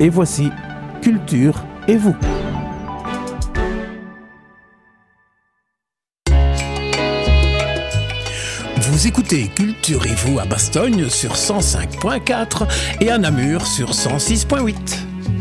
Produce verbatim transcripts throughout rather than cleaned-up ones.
Et voici Culture et vous. Vous écoutez Culture et vous à Bastogne sur cent cinq point quatre et à Namur sur cent six point huit.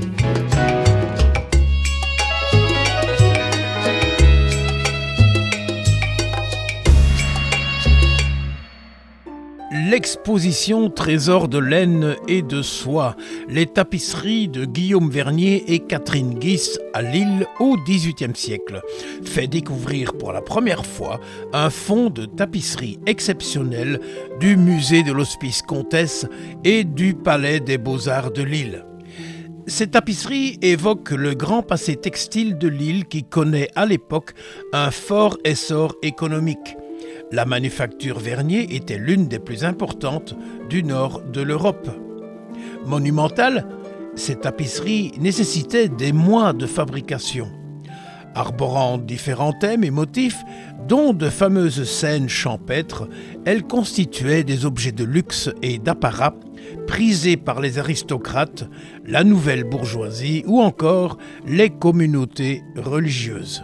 L'exposition Trésors de laine et de soie, les tapisseries de Guillaume Vernier et Catherine Guis à Lille au dix-huitième siècle, fait découvrir pour la première fois un fonds de tapisserie exceptionnel du musée de l'Hospice Comtesse et du Palais des Beaux-Arts de Lille. Ces tapisseries évoquent le grand passé textile de Lille qui connaît à l'époque un fort essor économique. La manufacture Vernier était l'une des plus importantes du nord de l'Europe. Monumentales, ces tapisseries nécessitaient des mois de fabrication. Arborant différents thèmes et motifs, dont de fameuses scènes champêtres, elles constituaient des objets de luxe et d'apparat prisés par les aristocrates, la nouvelle bourgeoisie ou encore les communautés religieuses.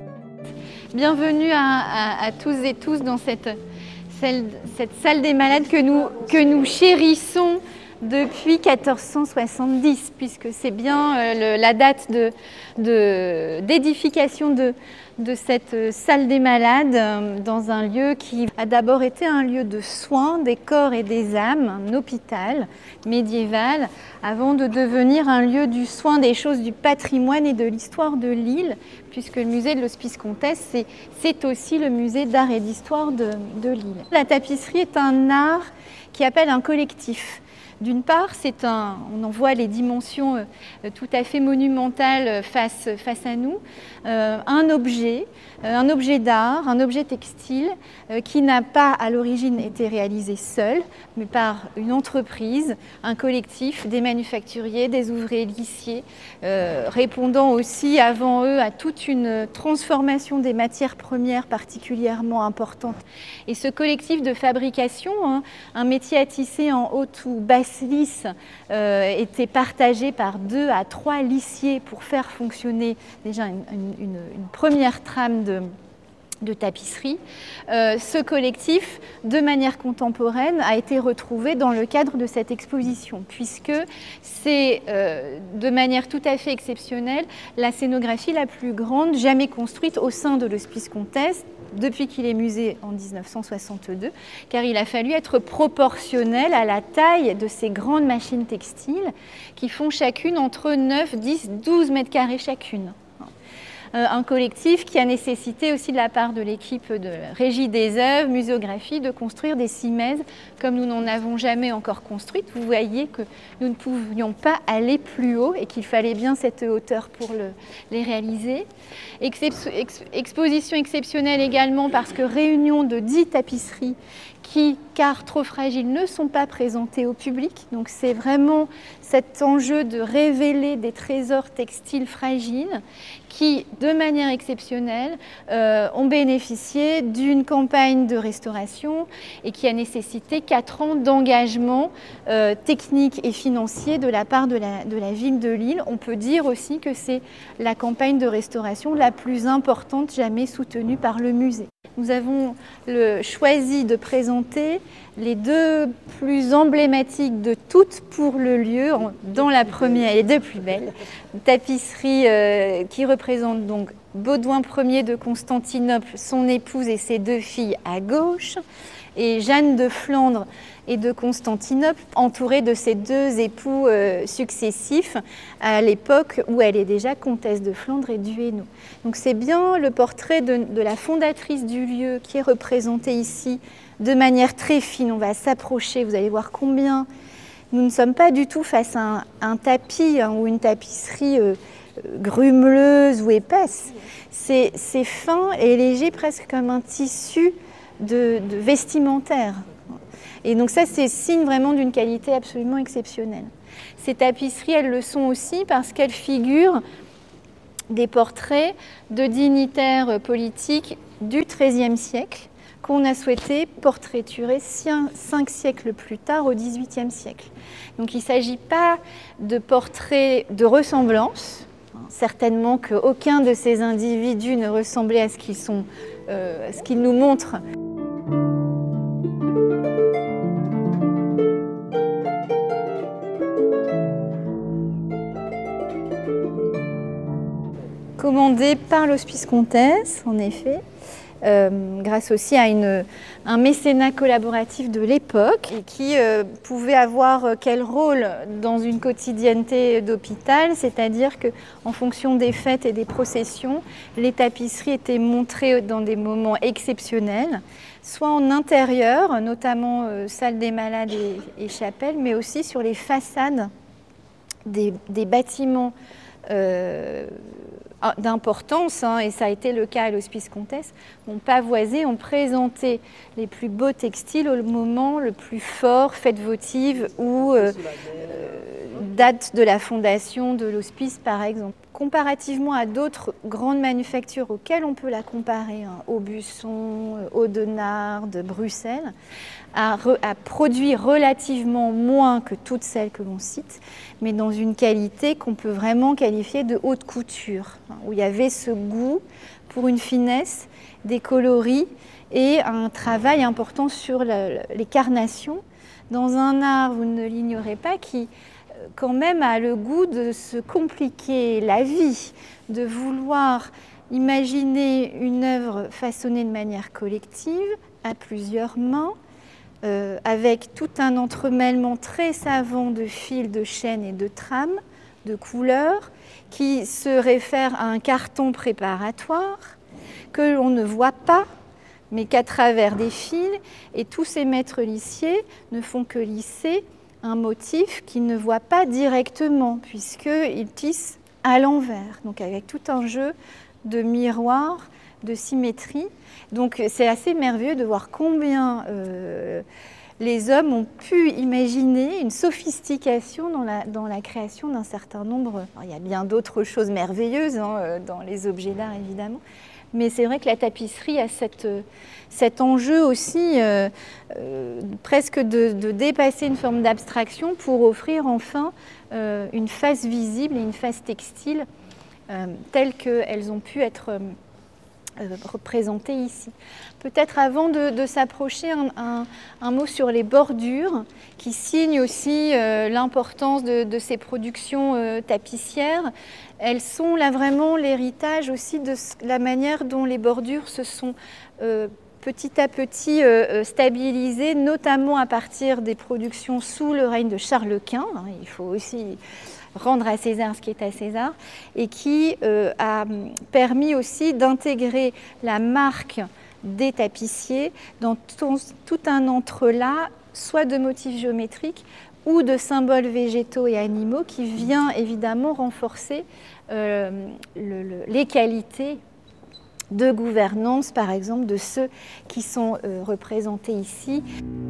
Bienvenue à, à, à tous et tous dans cette, celle, cette salle des malades que nous, que nous chérissons depuis quatorze cent soixante-dix, puisque c'est bien euh, le, la date de, de, d'édification de, de cette salle des malades euh, dans un lieu qui a d'abord été un lieu de soins des corps et des âmes, un hôpital médiéval, avant de devenir un lieu du soin des choses du patrimoine et de l'histoire de Lille, puisque le musée de l'Hospice Comtesse, c'est, c'est aussi le musée d'art et d'histoire de, de Lille. La tapisserie est un art qui appelle un collectif. D'une part, c'est un, on en voit les dimensions euh, tout à fait monumentales face, face à nous, euh, un objet, euh, un objet d'art, un objet textile euh, qui n'a pas à l'origine été réalisé seul, mais par une entreprise, un collectif, des manufacturiers, des ouvriers lissiers, euh, répondant aussi avant eux à toute une transformation des matières premières particulièrement importante. Et ce collectif de fabrication, hein, un métier à tisser en haute ou basse lisse euh, était partagé par deux à trois lissiers pour faire fonctionner déjà une, une, une première trame de, de tapisserie. Euh, ce collectif, de manière contemporaine, a été retrouvé dans le cadre de cette exposition, puisque c'est euh, de manière tout à fait exceptionnelle la scénographie la plus grande jamais construite au sein de l'Hospice Comtesse, depuis qu'il est musée en dix-neuf cent soixante-deux, car il a fallu être proportionnel à la taille de ces grandes machines textiles qui font chacune entre neuf, dix, douze mètres carrés chacune. Un collectif qui a nécessité aussi de la part de l'équipe de régie des œuvres, muséographie, de construire des simèses comme nous n'en avons jamais encore construites. Vous voyez que nous ne pouvions pas aller plus haut et qu'il fallait bien cette hauteur pour le, les réaliser. Excep- ex- exposition exceptionnelle également parce que réunion de dix tapisseries qui, car trop fragiles, ne sont pas présentées au public. Donc c'est vraiment cet enjeu de révéler des trésors textiles fragiles qui, de manière exceptionnelle, euh, ont bénéficié d'une campagne de restauration et qui a nécessité quatre ans d'engagement euh, technique et financier de la part de la, de la ville de Lille. On peut dire aussi que c'est la campagne de restauration la plus importante jamais soutenue par le musée. Nous avons le, choisi de présenter les deux plus emblématiques de toutes pour le lieu, dans la première, les deux plus belles, tapisserie euh, qui représente donc Baudouin Ier de Constantinople, son épouse et ses deux filles à gauche, et Jeanne de Flandre et de Constantinople, entourée de ses deux époux euh, successifs à l'époque où elle est déjà comtesse de Flandre et du Hainaut. Donc c'est bien le portrait de, de la fondatrice du lieu qui est représenté ici de manière très fine. On va s'approcher, vous allez voir combien nous ne sommes pas du tout face à un, un tapis hein, ou une tapisserie euh, grumeleuse ou épaisse. C'est, c'est fin et léger, presque comme un tissu de, de vestimentaire. Et donc ça, c'est signe vraiment d'une qualité absolument exceptionnelle. Ces tapisseries, elles le sont aussi parce qu'elles figurent des portraits de dignitaires politiques du treizième siècle qu'on a souhaité portraiturer cinq siècles plus tard, au dix-huitième siècle. Donc il ne s'agit pas de portraits de ressemblance. Certainement qu'aucun de ces individus ne ressemblait à ce qu'ils sont, euh, à ce qu'ils nous montrent. Commandé par l'Hospice Comtesse, en effet, euh, grâce aussi à une, un mécénat collaboratif de l'époque et qui euh, pouvait avoir quel rôle dans une quotidienneté d'hôpital, c'est-à-dire qu'en fonction des fêtes et des processions, les tapisseries étaient montrées dans des moments exceptionnels, soit en intérieur, notamment euh, salle des malades et, et chapelle, mais aussi sur les façades des, des bâtiments euh, d'importance, hein, et ça a été le cas à l'Hospice Comtesse, ont pavoisé, ont présenté les plus beaux textiles au moment le plus fort, fête votive ou euh, date de la fondation de l'hospice par exemple. Comparativement à d'autres grandes manufactures auxquelles on peut la comparer, hein, Aubusson, Audenarde, Bruxelles, a, re, a produit relativement moins que toutes celles que l'on cite, mais dans une qualité qu'on peut vraiment qualifier de haute couture, hein, où il y avait ce goût pour une finesse, des coloris et un travail important sur la, les carnations, dans un art, vous ne l'ignorez pas, qui quand même a le goût de se compliquer la vie, de vouloir imaginer une œuvre façonnée de manière collective, à plusieurs mains, euh, avec tout un entremêlement très savant de fils, de chaînes et de trames, de couleurs, qui se réfère à un carton préparatoire que l'on ne voit pas, mais qu'à travers des fils, et tous ces maîtres lissiers ne font que lisser un motif qu'ils ne voient pas directement, puisqu'ils tissent à l'envers, donc avec tout un jeu de miroir, de symétrie. Donc c'est assez merveilleux de voir combien euh, les hommes ont pu imaginer une sophistication dans la, dans la création d'un certain nombre. Alors, il y a bien d'autres choses merveilleuses, hein, dans les objets d'art évidemment, mais c'est vrai que la tapisserie a cette, cet enjeu aussi euh, euh, presque de, de dépasser une forme d'abstraction pour offrir enfin euh, une face visible et une face textile euh, telles qu'elles ont pu être euh, représentées ici. Peut-être avant de, de s'approcher, un, un, un mot sur les bordures qui signent aussi euh, l'importance de, de ces productions euh, tapissières. Elles sont là vraiment l'héritage aussi de la manière dont les bordures se sont euh, petit à petit euh, stabilisées, notamment à partir des productions sous le règne de Charles Quint. Hein, il faut aussi rendre à César ce qui est à César, et qui euh, a permis aussi d'intégrer la marque des tapissiers dans tout, tout un entrelac, soit de motifs géométriques ou de symboles végétaux et animaux, qui vient évidemment renforcer euh, le, le, les qualités de gouvernance, par exemple, de ceux qui sont euh, représentés ici.